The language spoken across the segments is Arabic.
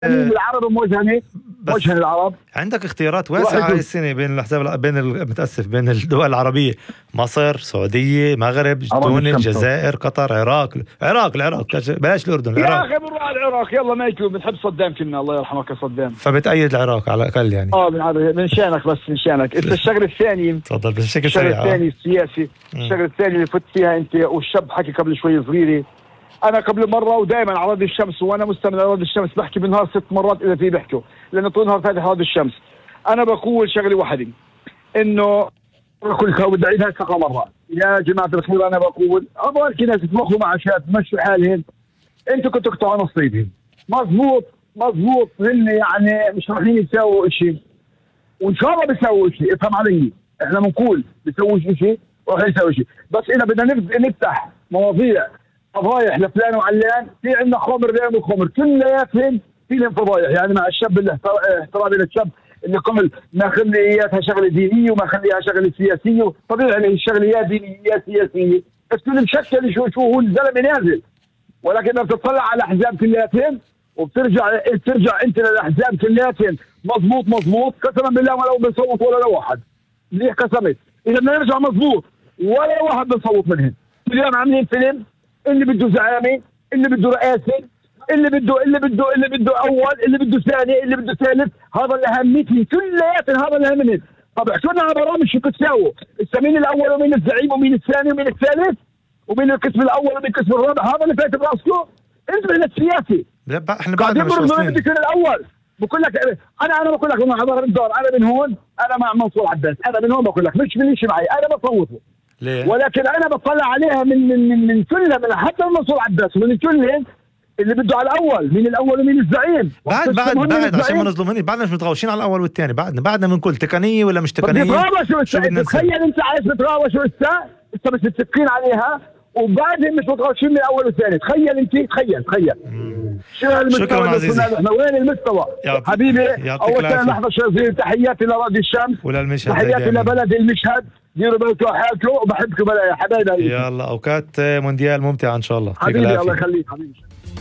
العرب موجهة العرب. عندك اختيارات واسعة هاي السنة بين الأحزاب، بين الدول العربية: مصر، سعودية، مغرب، تونس، الجزائر، قطر، العراق. بلاش الأردن، العراق. يا أخي بنروح على العراق، يلا ما يكون بنحب صدام كنا، الله يرحمك يا صدام. فبتأيد العراق على الأقل يعني. من شانك بس من شانك. انت الشغل الثاني تفضل بشكل سريع. الشغل الثاني السياسي. الشغل الثاني اللي فت فيها انت والشاب حكي قبل شوي صغيري. انا قبل مره ودائما على رد الشمس، وانا مستمع على رد الشمس بحكي بالنهار 6 مرات اذا في بحكوا، لانه طول النهار فاتح رد الشمس. انا بقول شغله واحده، انه كل بدي اعيدها 7 مرات يا جماعه الخير. انا بقول ابغى ناس يتمخوا مع عشان تمشوا حالهم. انتوا كنتوا تقطعوا نصيبهم. مضبوط هن يعني مش رايحين يسووا شيء، وان شاء الله بيسووا شيء. افهم علي، احنا بنقول بيسووا شيء وراح يسوي شيء، بس اذا بدنا نفتح مواضيع فضايح لفلان وعلان، في عندنا خمر غير الخمر كلياتهم فيهم فضايح. يعني مع الشاب اللي احترامي للشاب اللي قبل ما خلي اياها شغله دينيه وما خليها شغله سياسيه، طبيعي يعني الشغله يا دينيه يا سياسيه، بس كل مشكل شو هو الزلمه نازل. ولكن لما بتطلع على الاحزاب كلياتهم وبترجع انت للاحزاب كلياتهم مضبوط قسما بالله ولو بنصوت ولا واحد. ليه قسمت؟ اذا بدنا نرجع مضبوط ولا واحد بنصوت منهم. اليوم عاملين فيلم، اللي بده زعامه، اللي بده رئاسه، اللي بده اول، اللي بده ثاني، اللي بده ثالث. هذا اللي اهميتهم كلياتهم، هذا اللي اهمهم. طب احكوا لنا على برامج شو بتساووا؟ مين الاول ومين الزعيم ومين الثاني ومين الثالث ومين القسم الاول ومين القسم الرابع؟ هذا اللي فات براسكم. انتبه للسياسي. احنا بعدنا مش واصلين. بدي يكون الاول. بقول لك انا بقول لك هذا الدور. انا من هون، انا مع منصور عباس. انا من هون بقول لك مش من شيء معي، انا بصوته. ليه؟ ولكن انا بطلع عليها من كلها، من حتى منصور عباس ومن كلهم اللي بده على الاول، مين الاول ومين الزعيم. بعد عشان ما نظلمني، بعدنا مش متغوشين على الاول والثاني. بعدنا من كل تقنيه ولا مش تقنيه. تخيل انت عايز تتراوشوا انت بس تتكين عليها وبعدين مش متغوشين من الاول والثاني. تخيل انت، تخيل شكرا عزيزي. احنا وين المستوى حبيبي؟ اول سنه لحظه شاذين. تحياتي لرادي الشمس وللمشهد، تحياتي لبلد المشهد. ديروا بالكم حالكم وبحبكم يا حبايبي. يلا اوقات مونديال ممتعه ان شاء الله. حبيبي الله يخليك حبيبي.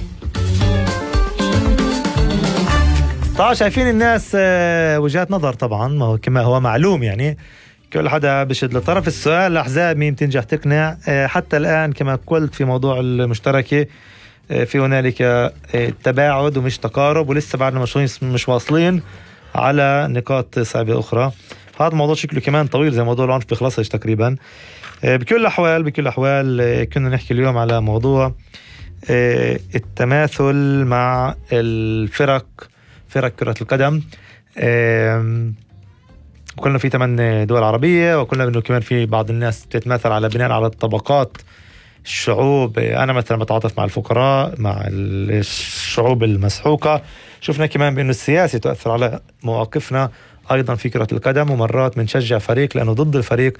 طبعا شايفين الناس وجهات نظر طبعا، ما هو كما هو معلوم يعني كل حدا بشد لطرف. السؤال الأحزاب مين تنجح تقنع؟ حتى الآن كما قلت في موضوع المشتركة في هنالك تباعد ومش تقارب، ولسه بعدنا مش واصلين على نقاط صعبة أخرى. هذا الموضوع شكله كمان طويل زي موضوع العنف بيخلصش تقريبا. بكل الأحوال كنا نحكي اليوم على موضوع التماثل مع فرق كرة القدم. وقلنا في 8 دول عربية، وقلنا انه كمان في بعض الناس تتماثل على بناء على الطبقات الشعوب. انا مثلا بتعاطف مع الفقراء، مع الشعوب المسحوقة. شفنا كمان بانه السياسة تؤثر على مواقفنا ايضا في كرة القدم، ومرات بنشجع فريق لانه ضد الفريق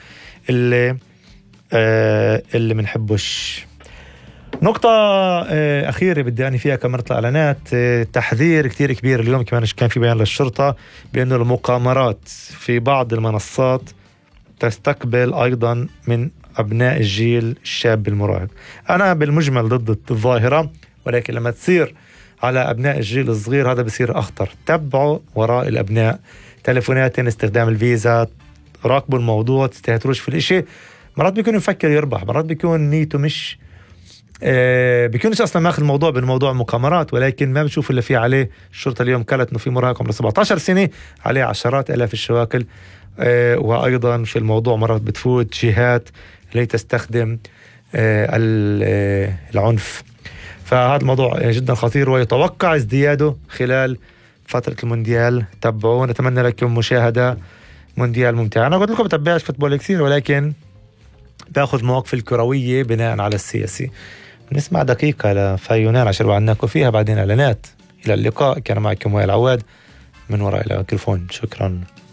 اللي منحبوش. نقطة أخيرة بدي أني فيها كمرة الإعلانات. تحذير كتير كبير اليوم كمان كان في بيان للشرطة بأنه المقامرات في بعض المنصات تستقبل أيضا من أبناء الجيل الشاب المراهق. أنا بالمجمل ضد الظاهرة، ولكن لما تصير على أبناء الجيل الصغير هذا بصير أخطر. تبعوا وراء الأبناء، تلفوناتهم، استخدام الفيزا، راقبوا الموضوع، تستهتروش في الإشي. مرات بيكون يفكر يربح، مرات بيكون نيته مش بيكونش اصلا ماخذ الموضوع بالموضوع مقامرات، ولكن ما بشوف اللي فيه عليه. الشرطه اليوم قالت انه في مراهق عمره 17 سنه عليه عشرات الاف الشواكل. وايضا في الموضوع مرات بتفوت جهات اللي تستخدم العنف. فهذا الموضوع جدا خطير ويتوقع ازدياده خلال فتره المونديال. تابعوا، نتمنى لكم مشاهده مونديال ممتع. انا قلت لكم بتابعش فوتبول كثير، ولكن باخذ مواقف الكرويه بناء على السياسي. نسمع دقيقة لفيونان عشان وعناكم فيها، بعدين إعلانات. إلى اللقاء. كان معكم وائل عواد من وراء الميكروفون. شكرا.